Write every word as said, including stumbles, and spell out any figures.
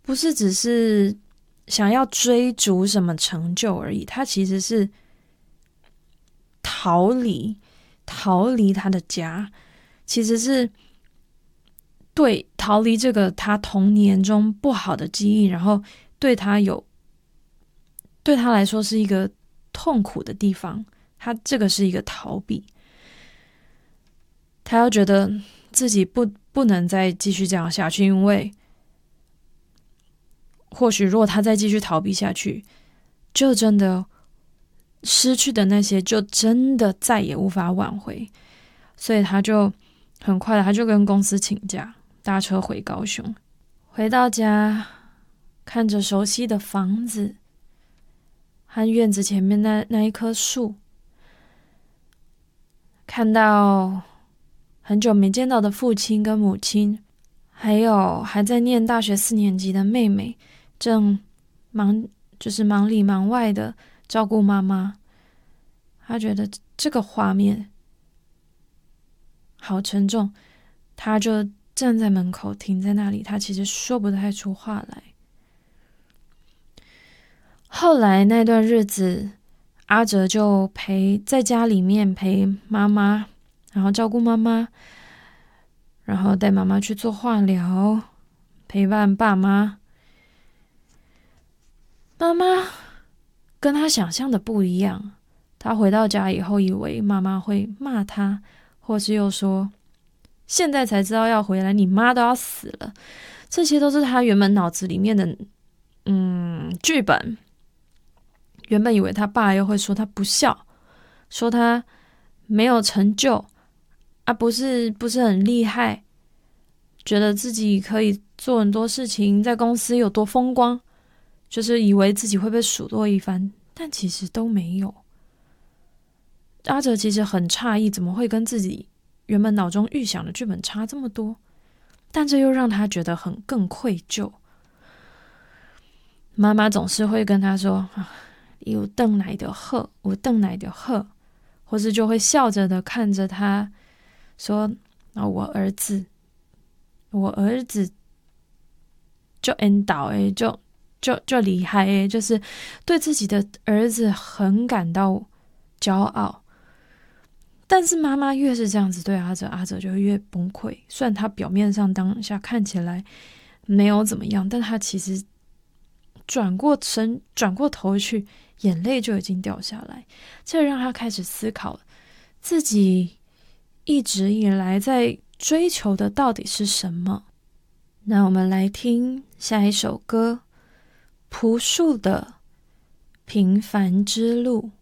不是只是想要追逐什么成就而已，他其实是逃离逃离他的家，其实是对逃离这个他童年中不好的记忆，然后对他有对他来说是一个痛苦的地方，他这个是一个逃避，他要觉得自己不不能再继续这样下去，因为或许如果他再继续逃避下去，就真的失去的那些就真的再也无法挽回，所以他就很快的他就跟公司请假，搭车回高雄。回到家，看着熟悉的房子和院子前面那那一棵树，看到很久没见到的父亲跟母亲，还有还在念大学四年级的妹妹，正忙就是忙里忙外的照顾妈妈。他觉得这个画面好沉重，他就站在门口停在那里，他其实说不太出话来。后来那段日子，阿哲就陪在家里面陪妈妈，然后照顾妈妈，然后带妈妈去做化疗，陪伴爸妈。妈妈跟他想象的不一样，他回到家以后以为妈妈会骂他，或是又说现在才知道要回来，你妈都要死了。这些都是他原本脑子里面的嗯剧本。原本以为他爸又会说他不孝，说他没有成就啊，不是不是很厉害，觉得自己可以做很多事情，在公司有多风光，就是以为自己会被数落一番，但其实都没有。阿哲其实很诧异，怎么会跟自己原本脑中预想的剧本差这么多？但这又让他觉得很更愧疚。妈妈总是会跟他说：“啊，有邓来的喝，有邓来的喝。”或是就会笑着的看着他说：“啊，我儿子，我儿子就恩倒诶，就就就厉害诶，就是对自己的儿子很感到骄傲。”但是妈妈越是这样子对阿哲，阿哲就会越崩溃。虽然他表面上当下看起来没有怎么样，但他其实转过身、转过头去，眼泪就已经掉下来。这让他开始思考自己一直以来在追求的到底是什么。那我们来听下一首歌，朴树的《平凡之路》。